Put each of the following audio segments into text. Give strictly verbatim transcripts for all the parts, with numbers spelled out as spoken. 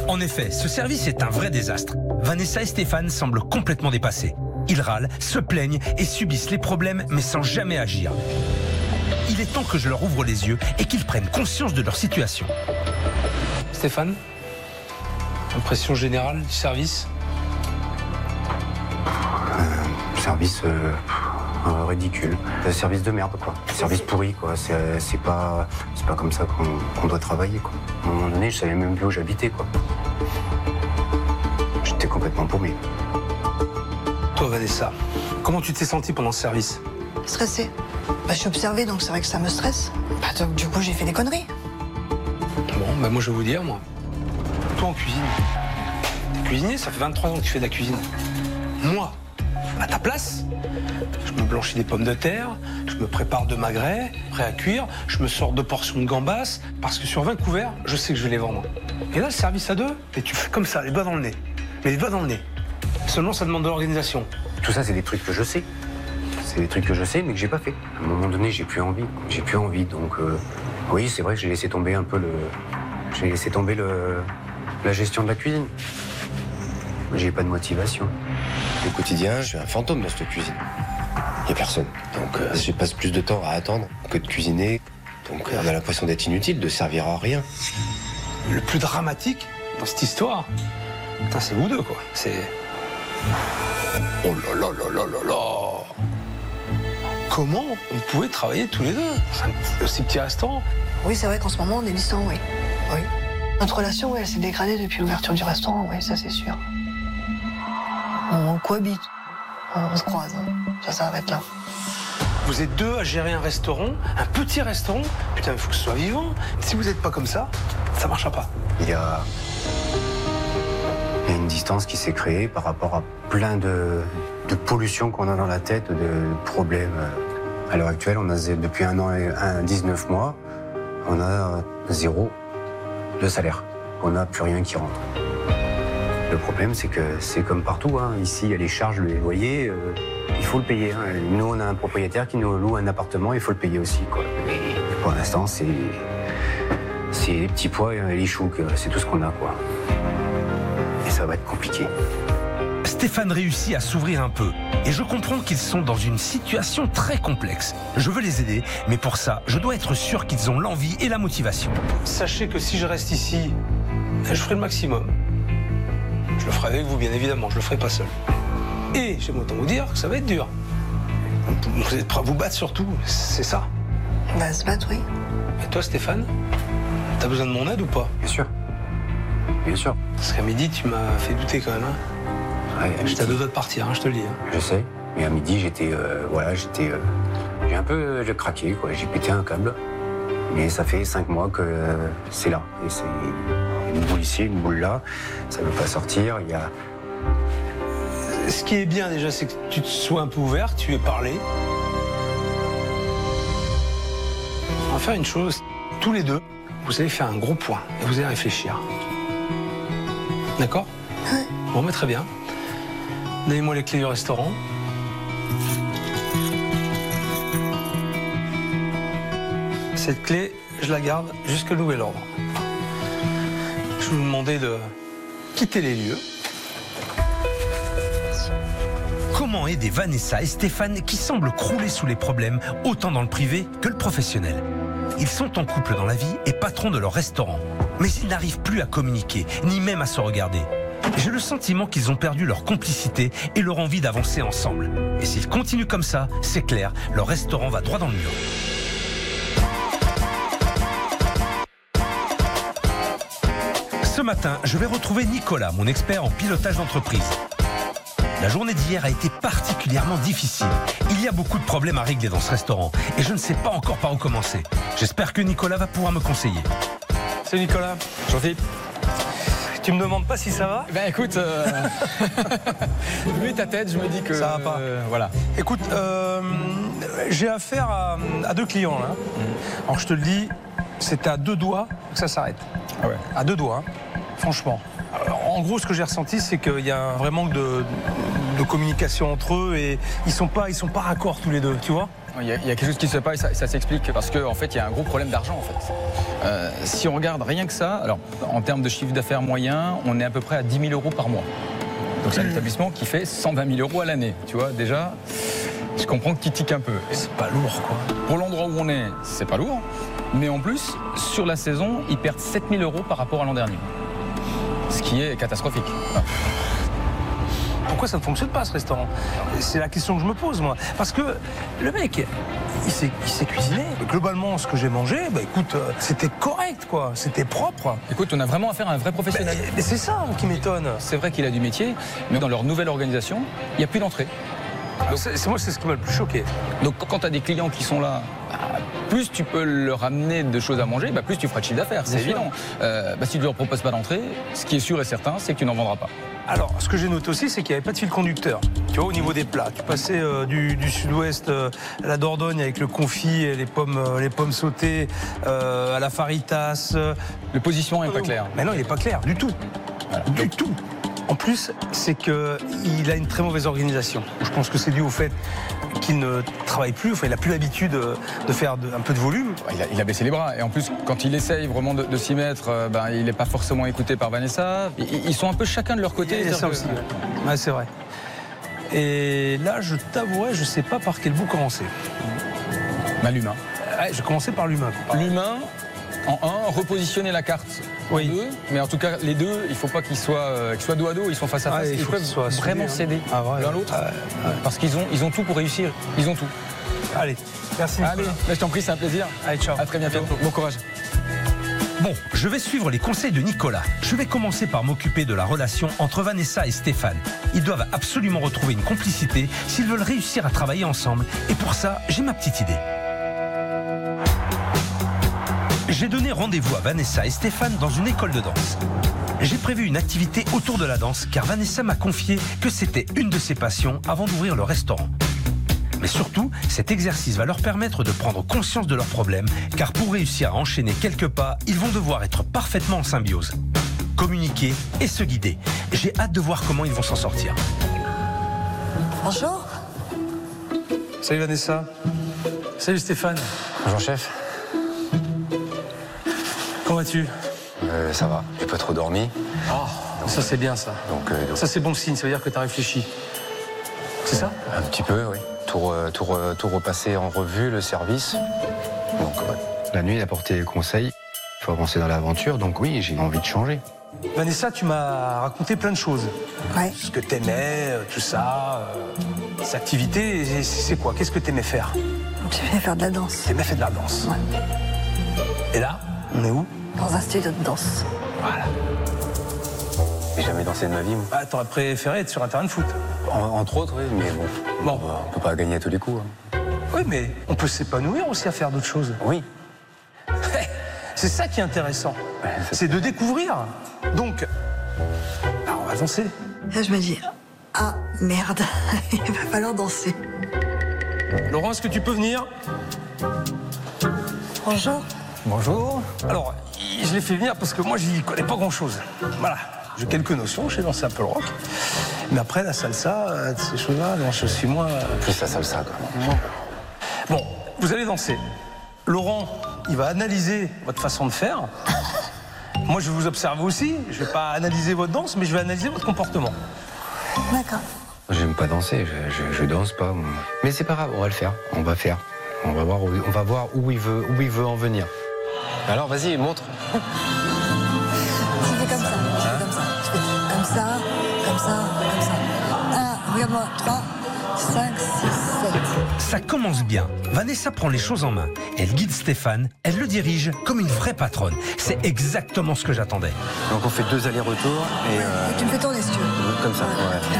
En effet, ce service est un vrai désastre. Vanessa et Stéphane semblent complètement dépassés. Ils râlent, se plaignent et subissent les problèmes, mais sans jamais agir. Il est temps que je leur ouvre les yeux et qu'ils prennent conscience de leur situation. Stéphane, impression générale du service? euh, Service euh, euh, ridicule. Euh, service de merde, quoi. Service pourri, quoi. C'est, c'est pas, c'est pas comme ça qu'on, qu'on doit travailler, quoi. À un moment donné, je savais même plus où j'habitais, quoi. J'étais complètement paumé. Toi, Vanessa, comment tu t'es sentie pendant ce service? Stressée. Bah, je suis observée, donc c'est vrai que ça me stresse. Bah, donc, du coup, j'ai fait des conneries. Bon, bah moi je vais vous dire, moi. Toi en cuisine. T'es cuisinier, ça fait vingt-trois ans que tu fais de la cuisine. Moi, à ta place, je me blanchis des pommes de terre, je me prépare de magret, prêt à cuire, je me sors deux portions de gambas, parce que sur vingt couverts, je sais que je vais les vendre. Et là, le service à deux, et tu fais comme ça, les doigts dans le nez. Mais les doigts dans le nez. Seulement, ça demande de l'organisation. Tout ça, c'est des trucs que je sais. C'est des trucs que je sais, mais que j'ai pas fait. À un moment donné, j'ai plus envie. J'ai plus envie, donc euh, oui, c'est vrai que j'ai laissé tomber un peu le, j'ai laissé tomber le, la gestion de la cuisine. J'ai pas de motivation. Au quotidien, je suis un fantôme dans cette cuisine. Il y a personne. Donc, euh, je passe plus de temps à attendre que de cuisiner. Donc, euh, on a l'impression d'être inutile, de servir à rien. Le plus dramatique dans cette histoire, putain, c'est vous deux, quoi. C'est... Oh là là là là là là! Comment vous pouvez travailler tous les deux dans un aussi petit restaurant? Oui, c'est vrai qu'en ce moment, on est distants, oui. Oui. Notre relation, oui, elle s'est dégradée depuis l'ouverture du restaurant, oui, ça c'est sûr. On cohabite, on se croise, ça s'arrête là. Vous êtes deux à gérer un restaurant, un petit restaurant. Putain, il faut que ce soit vivant. Si vous n'êtes pas comme ça, ça marchera pas. Il y a, il y a une distance qui s'est créée par rapport à plein de, de pollution qu'on a dans la tête, de problèmes. À l'heure actuelle, on a depuis un an et un, dix-neuf mois, on a zéro de salaire. On n'a plus rien qui rentre. Le problème, c'est que c'est comme partout. Hein. Ici, il y a les charges, les loyers, euh, il faut le payer. Hein. Nous, on a un propriétaire qui nous loue un appartement, il faut le payer aussi, quoi. Et pour l'instant, c'est, c'est les petits pois et les choux, c'est tout ce qu'on a, quoi. Et ça va être compliqué. Stéphane réussit à s'ouvrir un peu. Et je comprends qu'ils sont dans une situation très complexe. Je veux les aider, mais pour ça, je dois être sûr qu'ils ont l'envie et la motivation. Sachez que si je reste ici, je ferai le maximum. Je le ferai avec vous, bien évidemment, je le ferai pas seul. Et j'aime autant vous dire que ça va être dur. Vous êtes prêts à vous battre surtout, c'est ça. On va se battre, oui. Et toi, Stéphane, t'as besoin de mon aide ou pas? Bien sûr. Bien sûr. Parce qu'à midi, tu m'as fait douter quand même. Hein. Ouais, j'étais à deux doigts de partir, hein, je te le dis. Hein. Je sais. Mais à midi, j'étais, euh, voilà, j'étais, euh, j'ai un peu euh, craqué, quoi. J'ai pété un câble. Mais ça fait cinq mois que euh, c'est là. Et c'est une boule ici, une boule là. Ça ne veut pas sortir. Il y a. Ce qui est bien déjà, c'est que tu te sois un peu ouvert, tu aies parlé. On va faire une chose. Tous les deux, vous allez faire un gros point et vous allez réfléchir. D'accord? Ouais. Bon, mais très bien. Donnez-moi les clés du restaurant. Cette clé, je la garde jusqu'à nouvel ordre. Je vais vous demander de quitter les lieux. Comment aider Vanessa et Stéphane qui semblent crouler sous les problèmes, autant dans le privé que le professionnel? Ils sont en couple dans la vie et patrons de leur restaurant. Mais ils n'arrivent plus à communiquer, ni même à se regarder. J'ai le sentiment qu'ils ont perdu leur complicité et leur envie d'avancer ensemble. Et s'ils continuent comme ça, c'est clair, leur restaurant va droit dans le mur. Ce matin, je vais retrouver Nicolas, mon expert en pilotage d'entreprise. La journée d'hier a été particulièrement difficile. Il y a beaucoup de problèmes à régler dans ce restaurant et je ne sais pas encore par où commencer. J'espère que Nicolas va pouvoir me conseiller. Salut Nicolas. Jean-Philippe. Tu me demandes pas si ça va? Ben écoute, euh... vu ta tête, je me dis que ça va pas. Euh, voilà. Écoute, euh, j'ai affaire à, à deux clients là. Mmh. Alors je te le dis, c'était à deux doigts que ça s'arrête. Ah ouais. À deux doigts, hein. Franchement. Alors, en gros, ce que j'ai ressenti, c'est qu'il y a un vrai manque de, de communication entre eux et ils sont pas, ils sont pas raccords tous les deux, tu vois. Il y, a, il y a quelque chose qui se passe et ça, ça s'explique parce qu'en en fait, il y a un gros problème d'argent. En fait. Euh, si on regarde rien que ça, alors en termes de chiffre d'affaires moyen, on est à peu près à dix mille euros par mois. Donc c'est un établissement qui fait cent vingt mille euros à l'année. Tu vois, déjà, je comprends que tu tiques un peu. C'est pas lourd, quoi. Pour l'endroit où on est, c'est pas lourd. Mais en plus, sur la saison, ils perdent sept mille euros par rapport à l'an dernier. Ce qui est catastrophique. Enfin, Pourquoi ça ne fonctionne pas, ce restaurant? C'est la question que je me pose, moi. Parce que le mec, il sait, il sait cuisiner. Globalement, ce que j'ai mangé, bah écoute, euh, c'était correct, quoi. C'était propre. écoute, on a vraiment affaire à un vrai professionnel. Mais, mais c'est ça qui m'étonne. C'est vrai qu'il a du métier, mais dans leur nouvelle organisation, il n'y a plus d'entrée. C'est c'est moi, c'est ce qui m'a le plus choqué. Donc quand tu as des clients qui sont là, bah, plus tu peux leur amener de choses à manger, bah, plus tu feras de chiffre d'affaires, c'est Bien sûr. évident. Euh, bah, si tu ne leur proposes pas d'entrée, ce qui est sûr et certain, c'est que tu n'en vendras pas. Alors, ce que j'ai noté aussi, c'est qu'il n'y avait pas de fil conducteur. Tu vois, au niveau des plats, tu passais euh, du, du sud-ouest euh, à la Dordogne avec le confit, et les pommes, euh, les pommes sautées, euh, à la faritas. euh, Le positionnement n'est pas clair. Mais non, il n'est pas clair, du tout. Voilà. Du tout. En plus, c'est qu'il a une très mauvaise organisation. Je pense que c'est dû au fait qu'il ne travaille plus, enfin, il n'a plus l'habitude de faire de, un peu de volume. Il a, il a baissé les bras. Et en plus, quand il essaye vraiment de, de s'y mettre, euh, ben, il n'est pas forcément écouté par Vanessa. Ils, ils sont un peu chacun de leur côté. Il y a ça que- aussi. Ouais, ouais, c'est vrai. Et là, je t'avouerai, je ne sais pas par quel bout commencer. Ben, l'humain. Ouais, je vais commencer par l'humain. L'humain, en un, repositionner la carte Oui. en deux. Mais en tout cas, les deux, il ne faut pas qu'ils soient, euh, qu'ils soient dos à dos, ils sont face à Ah, face. il Ils faut peuvent qu'ils soient soudés, vraiment hein. céder Ah, ouais. l'un l'autre. Ah, ouais. Parce qu'ils ont, ils ont tout pour réussir. Ils ont tout. Allez, merci. Allez, là, je t'en prie, c'est un plaisir. Allez, ciao. À très bientôt. Bon courage. Bon, je vais suivre les conseils de Nicolas. Je vais commencer par m'occuper de la relation entre Vanessa et Stéphane. Ils doivent absolument retrouver une complicité s'ils veulent réussir à travailler ensemble. Et pour ça, j'ai ma petite idée. J'ai donné rendez-vous à Vanessa et Stéphane dans une école de danse. J'ai prévu une activité autour de la danse car Vanessa m'a confié que c'était une de ses passions avant d'ouvrir le restaurant. Mais surtout, cet exercice va leur permettre de prendre conscience de leurs problèmes, car pour réussir à enchaîner quelques pas, ils vont devoir être parfaitement en symbiose. Communiquer et se guider. J'ai hâte de voir comment ils vont s'en sortir. Bonjour. Salut Vanessa. Salut Stéphane. Bonjour chef. Comment vas-tu? Euh, ça va, j'ai pas trop dormi. Oh, ça c'est bien ça. Donc, euh, donc, Ça c'est bon signe, ça veut dire que tu as réfléchi. C'est ça? un petit peu, oui. Tout, re- tout, re- tout repasser en revue, le service. Donc ouais. La nuit, il a porté conseil. Il faut avancer dans l'aventure, donc oui, j'ai envie de changer. Vanessa, tu m'as raconté plein de choses. Ouais. Ce que t'aimais, euh, tout ça, euh, ces activités, et c'est quoi? Qu'est-ce que t'aimais faire? J'aimais faire de la danse. T'aimais faire de la danse. Ouais. Et là, on est où? Dans un studio de danse. Voilà. J'ai jamais dansé de ma vie, moi. Ah, t'aurais préféré être sur un terrain de foot. En- entre autres, oui, mais bon. Bon. On, va- on peut pas gagner à tous les coups. hein. Oui, mais on peut s'épanouir aussi à faire d'autres choses. Oui. C'est ça qui est intéressant. Ouais, c'est- C'est de découvrir. Donc, ah, on va danser. Là, je me dis, ah merde, il va falloir danser. Laurent, est-ce que tu peux venir? Bonjour. Bonjour. Alors, je l'ai fait venir parce que moi, j'y connais pas grand-chose. Voilà. J'ai quelques notions, je sais danser un peu le rock. Mais après, la salsa, euh, ces choses-là, non, je suis moins... euh, Plus la salsa, quoi. Bon, vous allez danser. Laurent, il va analyser votre façon de faire. Moi, je vais vous observer aussi. Je vais pas analyser votre danse, mais je vais analyser votre comportement. D'accord. J'aime pas danser, je, je, je danse pas. moi. Mais c'est pas grave, on va le faire. On va faire. On va voir où, on va voir où il veut, où il veut en venir. Alors, vas-y, montre. Je fais comme ça, je fais comme ça. Je fais comme ça, comme ça, comme ça. Un, regarde-moi, trois, cinq, six, sept. Ça commence bien. Vanessa prend les choses en main. Elle guide Stéphane, elle le dirige comme une vraie patronne. C'est exactement ce que j'attendais. Donc, on fait deux allers-retours et euh, Tu me fais tourner si tu veux. comme ça. Ouais.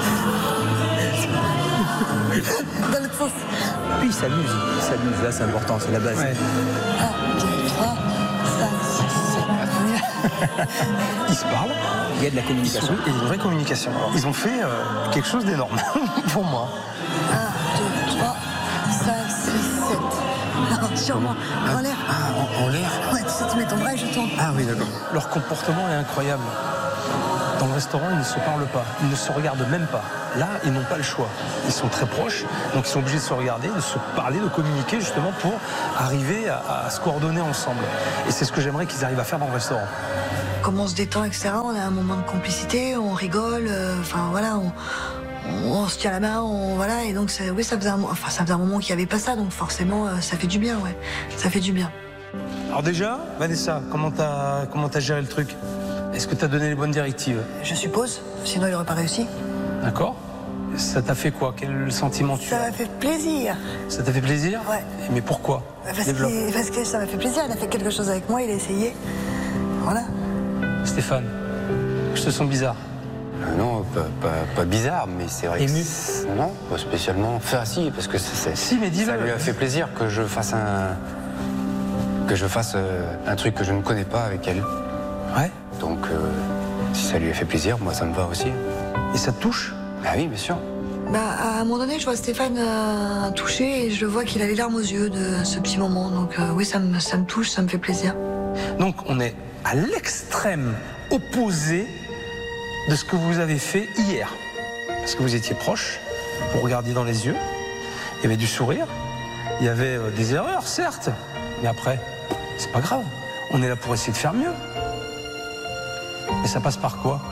Dans l'autre sens. Puis il s'amuse, il s'amuse, là c'est important, c'est la base. Ouais. Un, deux, trois, cinq, six, sept. Ils se parlent. Il y a de la communication. Il y a une vraie communication. Ils ont fait euh, quelque chose d'énorme pour moi. un, deux, trois, cinq, six, sept. Non, sur moi, en l'air. Ah, en, en l'air. Ouais, tu sais, tu mets ton bras et je tourne. Ah oui, d'accord. Leur comportement est incroyable. Dans le restaurant, ils ne se parlent pas, ils ne se regardent même pas. Là, ils n'ont pas le choix. Ils sont très proches, donc ils sont obligés de se regarder, de se parler, de communiquer justement pour arriver à, à se coordonner ensemble. Et c'est ce que j'aimerais qu'ils arrivent à faire dans le restaurant. Comment on se détend, et cetera. On a un moment de complicité, on rigole, euh, enfin voilà, on, on, on se tient la main, on, voilà, et donc ça, oui, ça faisait un, enfin, ça faisait un moment qu'il n'y avait pas ça, donc forcément, euh, ça fait du bien, ouais. Ça fait du bien. Alors déjà, Vanessa, comment t'as comment t'as géré le truc? Est-ce que t'as donné les bonnes directives? Je suppose, sinon il n'aurait pas réussi. D'accord. Ça t'a fait quoi? Quel sentiment tu Ça as? m'a fait plaisir. Ça t'a fait plaisir? Ouais. Mais pourquoi? Parce Développe. que, parce que ça m'a fait plaisir, il a fait quelque chose avec moi, il a essayé. Voilà. Stéphane, je te sens bizarre. Euh, non, pas, pas, pas bizarre, mais c'est vrai Ému. que... Non, non, pas spécialement. Enfin, si, parce que c'est, c'est- Si, mais dis-le. ça lui a fait plaisir que je fasse un... que je fasse euh, un truc que je ne connais pas avec elle. Ouais. Donc, euh, si ça lui a fait plaisir, moi, ça me va aussi. Et ça te touche? Ah oui, bien sûr. Bah, à un moment donné, je vois Stéphane euh, touché et je vois qu'il a les larmes aux yeux de ce petit moment. Donc euh, oui, ça me, ça me touche, ça me fait plaisir. Donc on est à l'extrême opposé de ce que vous avez fait hier. Parce que vous étiez proches, vous regardiez dans les yeux, il y avait du sourire, il y avait euh, des erreurs, certes, mais après, c'est pas grave. On est là pour essayer de faire mieux. Et ça passe par quoi?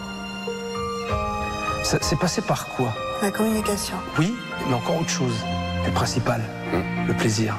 Ça, c'est passé par quoi? La communication. Oui, mais encore autre chose. Le principal, Mmh. le plaisir.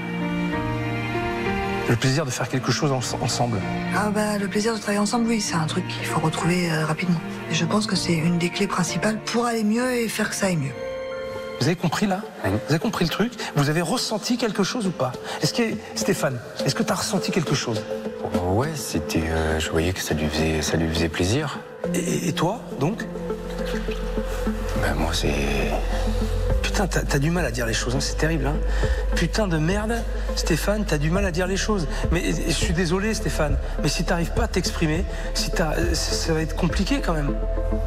Le plaisir de faire quelque chose en- ensemble. Ah bah, le plaisir de travailler ensemble, oui, c'est un truc qu'il faut retrouver euh, rapidement. Et je pense que c'est une des clés principales pour aller mieux et faire que ça aille mieux. Vous avez compris là? Oui. Vous avez compris le truc? Vous avez ressenti quelque chose ou pas? Est-ce que, Stéphane, est-ce que tu as ressenti quelque chose? Ouais, c'était... euh, je voyais que ça lui faisait, ça lui faisait plaisir. Et, et toi, donc? Ben, moi, c'est... Putain, t'as, t'as du mal à dire les choses, hein, c'est terrible, hein? Putain de merde, Stéphane, t'as du mal à dire les choses. Mais et, je suis désolé, Stéphane, mais si t'arrives pas à t'exprimer, si t'as, ça va être compliqué quand même.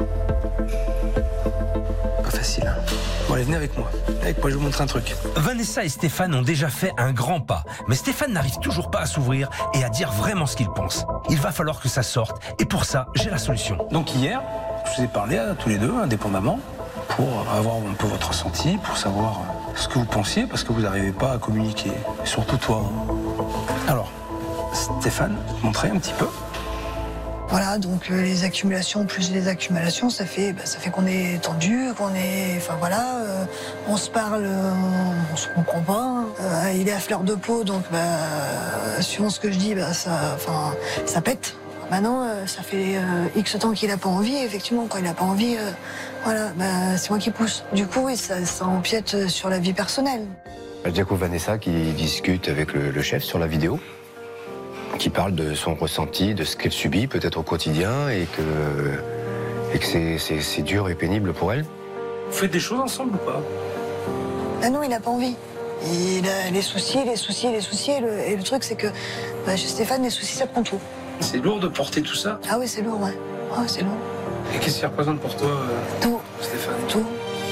Pas facile, hein? Bon, allez, venez avec moi. Avec moi, je vous montre un truc. Vanessa et Stéphane ont déjà fait un grand pas, mais Stéphane n'arrive toujours pas à s'ouvrir et à dire vraiment ce qu'il pense. Il va falloir que ça sorte, et pour ça, j'ai la solution. Donc hier, je vous ai parlé à tous les deux, indépendamment, pour avoir un peu votre ressenti, pour savoir ce que vous pensiez, parce que vous n'arrivez pas à communiquer. Et surtout toi. Alors, Stéphane, montrez un petit peu. Voilà, donc euh, les accumulations plus les accumulations, ça fait, bah, ça fait qu'on est tendu, qu'on est, enfin voilà, euh, on se parle, euh, on se comprend pas. Euh, il est à fleur de peau, donc bah, euh, suivant ce que je dis, bah, ça, enfin, ça pète. Maintenant, euh, ça fait euh, X temps qu'il a pas envie. Et effectivement, quand il a pas envie, euh, voilà, bah, c'est moi qui pousse. Du coup, oui, ça, ça empiète sur la vie personnelle. Je découvre Vanessa qui discute avec le, le chef sur la vidéo, qui parle de son ressenti, de ce qu'elle subit peut-être au quotidien et que, et que c'est, c'est, c'est dur et pénible pour elle. Vous faites des choses ensemble ou pas? Ah non, il a pas envie. Il a les soucis, les soucis, les soucis. Et le, et le truc, c'est que bah, chez Stéphane, les soucis, ça prend tout. C'est lourd de porter tout ça. Ah oui, c'est lourd, ouais. Ah, c'est lourd. Et qu'est-ce qui représente pour toi, euh, Tout, Stéphane? tout.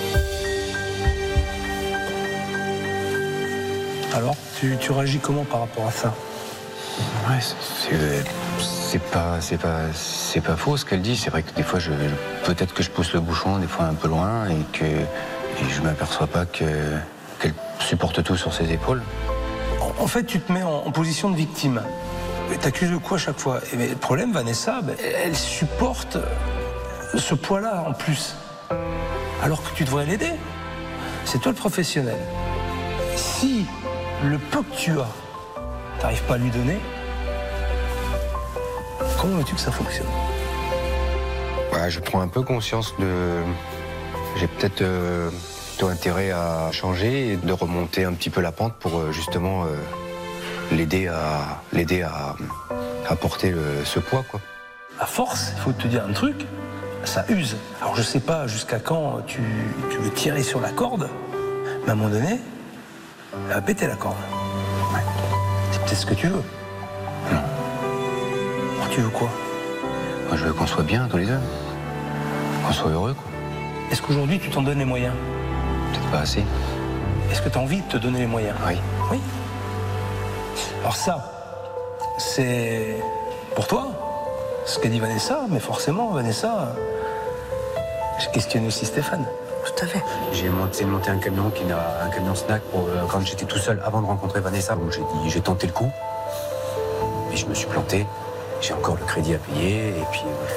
Alors, tu, tu réagis comment par rapport à ça? Ouais, c'est, c'est pas, c'est pas, c'est pas faux ce qu'elle dit. C'est vrai que des fois, je, peut-être que je pousse le bouchon des fois un peu loin et que et je m'aperçois pas que, qu'elle supporte tout sur ses épaules. En, en fait, tu te mets en, en position de victime. T'accuses de quoi à chaque fois? Et mais le problème, Vanessa, ben, elle, elle supporte ce poids-là en plus. Alors que tu devrais l'aider. C'est toi le professionnel. Si le peu que tu as, t'arrives pas à lui donner, comment veux-tu que ça fonctionne? Ouais, je prends un peu conscience de... J'ai peut-être euh, plutôt intérêt à changer et de remonter un petit peu la pente pour euh, justement euh, l'aider à, l'aider à, à porter le, ce poids, quoi. À force, il faut te dire un truc, ça use. Alors je sais pas jusqu'à quand tu, tu veux tirer sur la corde, mais à un moment donné, elle va péter la corde. Ouais. C'est peut-être ce que tu veux. Non. Alors tu veux quoi? Moi, je veux qu'on soit bien tous les deux. Qu'on soit heureux, quoi. Est-ce qu'aujourd'hui tu t'en donnes les moyens? Peut-être pas assez. Est-ce que tu as envie de te donner les moyens? Oui. Oui. Alors ça, c'est pour toi, ce qu'a dit Vanessa, mais forcément, Vanessa, j'ai questionné aussi Stéphane. Tout à fait. J'ai monté, monté un camion qui n'a un camion snack pour, euh, quand j'étais tout seul avant de rencontrer Vanessa. Donc j'ai dit, j'ai tenté le coup. Et je me suis planté. J'ai encore le crédit à payer. Et puis.